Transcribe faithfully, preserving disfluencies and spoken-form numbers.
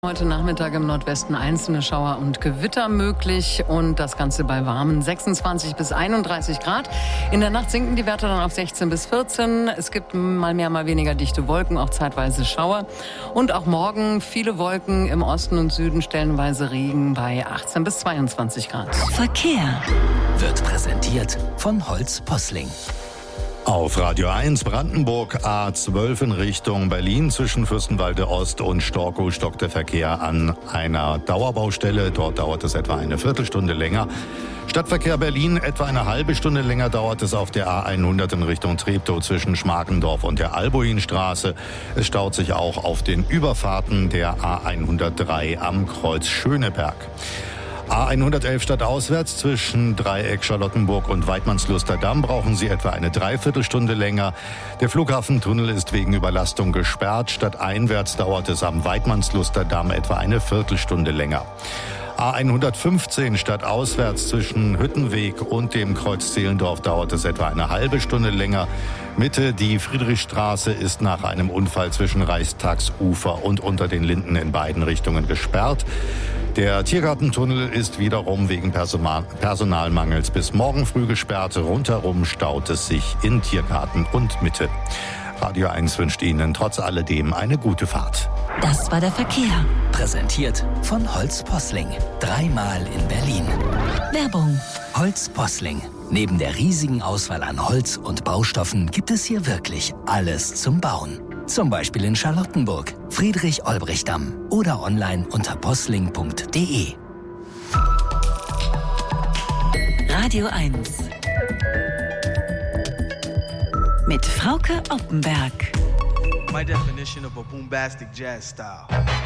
Heute Nachmittag im Nordwesten einzelne Schauer und Gewitter möglich und das Ganze bei warmen sechsundzwanzig bis einunddreißig Grad. In der Nacht sinken die Werte dann auf sechzehn bis vierzehn. Es gibt mal mehr, mal weniger dichte Wolken, auch zeitweise Schauer. Und auch morgen viele Wolken im Osten und Süden, stellenweise Regen bei achtzehn bis zweiundzwanzig Grad. Verkehr wird präsentiert von Holz Posling. Auf Radio eins Brandenburg A zwölf in Richtung Berlin zwischen Fürstenwalde Ost und Storkow stockt der Verkehr an einer Dauerbaustelle. Dort dauert es etwa eine Viertelstunde länger. Stadtverkehr Berlin etwa eine halbe Stunde länger dauert es auf der A hundert in Richtung Treptow zwischen Schmarkendorf und der Albuinstraße. Es staut sich auch auf den Überfahrten der A hundertdrei am Kreuz Schöneberg. A hundertelf stadtauswärts zwischen Dreieck Charlottenburg und Weidmannsluster-Damm brauchen Sie etwa eine Dreiviertelstunde länger. Der Flughafentunnel ist wegen Überlastung gesperrt. Stadteinwärts dauert es am Weidmannsluster-Damm etwa eine Viertelstunde länger. A hundertfünfzehn stadtauswärts zwischen Hüttenweg und dem Kreuz Zehlendorf dauert es etwa eine halbe Stunde länger. Mitte, die Friedrichstraße ist nach einem Unfall zwischen Reichstagsufer und unter den Linden in beiden Richtungen gesperrt. Der Tiergartentunnel ist wiederum wegen Personal- Personalmangels bis morgen früh gesperrt. Rundherum staut es sich in Tiergarten und Mitte. Radio eins wünscht Ihnen trotz alledem eine gute Fahrt. Das war der Verkehr. Präsentiert von Holz Posling. Dreimal in Berlin. Werbung. Holz Posling. Neben der riesigen Auswahl an Holz und Baustoffen gibt es hier wirklich alles zum Bauen. Zum Beispiel in Charlottenburg, Friedrich-Olbrich-Damm oder online unter posling punkt de. Radio eins. Mit Frauke Oppenberg. My definition of a boombastic jazz style.